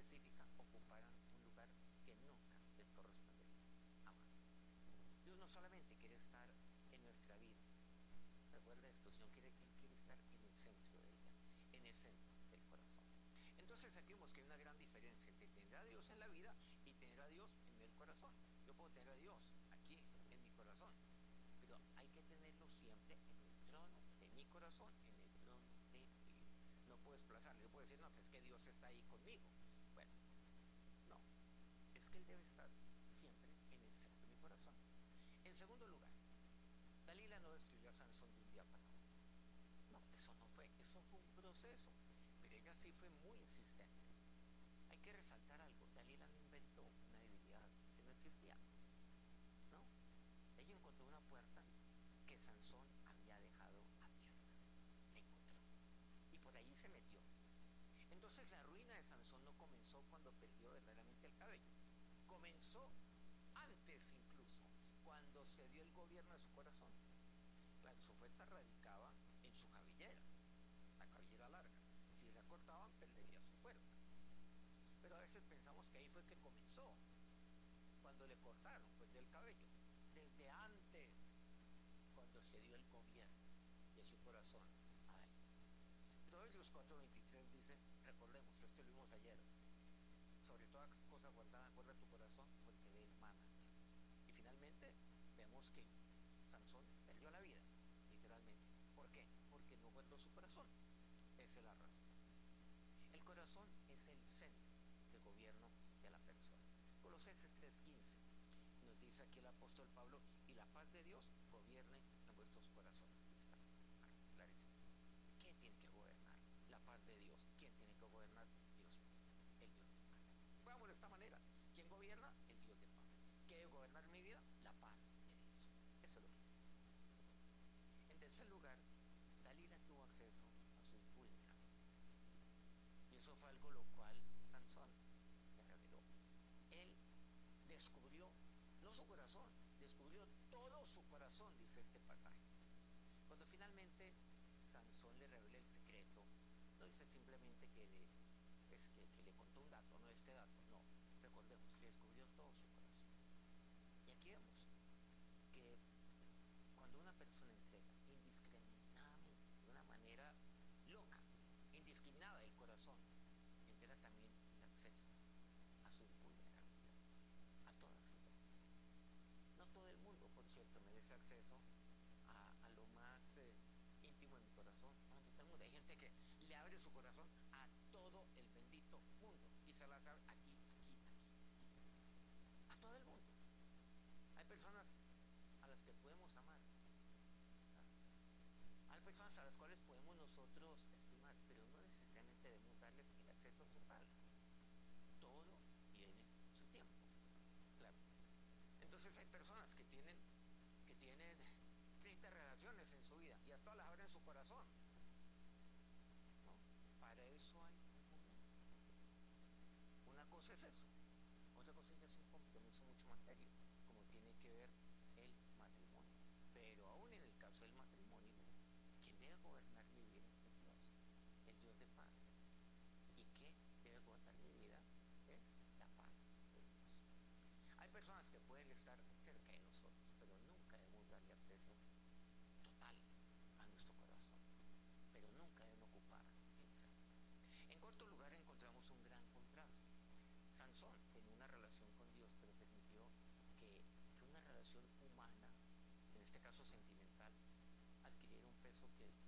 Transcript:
específica ocuparan un lugar que nunca les correspondería, jamás. Dios no solamente quiere estar en nuestra vida, recuerda esto, sino Él quiere estar en el centro de ella, en el centro del corazón. Entonces aquí vemos que hay una gran diferencia entre tener a Dios en la vida y tener a Dios en el corazón. Yo puedo tener a Dios aquí en mi corazón, pero hay que tenerlo siempre en el trono de mi corazón, en el trono de mi vida. No puedo desplazarlo. Yo puedo decir, no, es que Dios está ahí conmigo. Bueno, no, es que Él debe estar siempre en el centro de mi corazón. En segundo lugar, Dalila no destruyó a Sansón de un día para otro. No, eso fue un proceso, pero ella sí fue muy insistente. Hay que resaltar algo, Dalila no inventó una debilidad que no existía, ¿no? Ella encontró una puerta que Sansón había dejado abierta, la encontró, y por ahí se metió. Entonces la ruina de Sansón no comenzó cuando perdió verdaderamente el cabello, comenzó antes incluso, cuando se dio el gobierno de su corazón. Claro, su fuerza radicaba en su cabellera, la cabellera larga. Si la cortaban, perdería su fuerza. Pero a veces pensamos que ahí fue que comenzó, cuando le cortaron, perdió el cabello. Desde antes, cuando se dio el gobierno de su corazón a él. Proverbios 4:23 dice, recordemos, esto lo vimos ayer, sobre toda cosa guardada, guarda tu corazón, porque de él mana. Y finalmente vemos que Sansón perdió la vida, literalmente. ¿Por qué? Porque no guardó su corazón. Esa es la razón. El corazón es el centro de gobierno de la persona. Colosenses 3:15 nos dice aquí el apóstol Pablo, y la paz de Dios gobierne en vuestros corazones, dice la Biblia. Clarísimo. ¿Quién tiene que gobernar? La paz de Dios. ¿Quién tiene que gobernar? Dios mismo, el Dios de paz. Veamos de esta manera, ¿quién gobierna? El Dios de paz. ¿Qué debe gobernar mi vida? La paz de Dios. Eso es lo que tiene que ser. En tercer lugar, Dalila tuvo acceso a sus vulnerabilidades, y eso fue algo lo cual Sansón le reveló. Él descubrió, no su corazón, descubrió todo su corazón, dice este pasaje. Cuando finalmente Sansón le revela el secreto, no dice simplemente que le contó un dato, no este dato, no, recordemos, le descubrió todo su corazón. Y aquí vemos que cuando una persona entrega indiscriminadamente, de una manera loca, indiscriminada el corazón, entrega también el acceso a sus vulnerabilidades, a todas ellas. No todo el mundo, por cierto, merece acceso a lo más íntimo de mi corazón. No todo el mundo. Hay gente que le abre su corazón a todo el bendito mundo y se las abre aquí, a todo el mundo. Hay personas a las que podemos amar, hay personas a las cuales podemos nosotros estimar, pero no necesariamente debemos darles el acceso total. Todo tiene su tiempo, claro. Entonces hay personas que tienen 30 relaciones en su vida y a todas las abren su corazón, ¿no? Para eso hay un momento. Una cosa es eso, otra cosa es que es un compromiso mucho más serio, como tiene que ver el matrimonio. Pero aún en el caso del matrimonio, quien debe gobernar mi vida es Dios, el Dios de paz. ¿Y qué debe gobernar mi vida? Es la paz de Dios. Hay personas que pueden estar cerca de nosotros, pero nunca debemos darle acceso total a nuestro corazón, pero nunca deben ocupar el centro. En cuarto lugar, encontramos un gran contraste. Sansón tenía una relación con Dios, pero permitió que una relación humana, en este caso sentimental, adquiriera un peso que